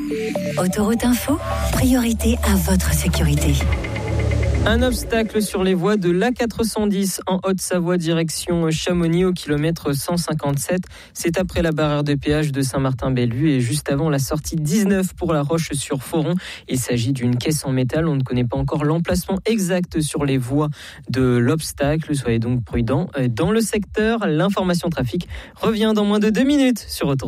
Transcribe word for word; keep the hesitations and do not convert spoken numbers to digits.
Autoroute Info, priorité à votre sécurité. Un obstacle sur les voies de l'A quatre cent dix en Haute-Savoie, direction Chamonix au kilomètre cent cinquante-sept. C'est après la barrière de péage de Saint-Martin-Bellevue et juste avant la sortie dix-neuf pour La Roche-sur-Foron. Il s'agit d'une caisse en métal. On ne connaît pas encore l'emplacement exact sur les voies de l'obstacle. Soyez donc prudents dans le secteur. L'information trafic revient dans moins de deux minutes sur Autoroute.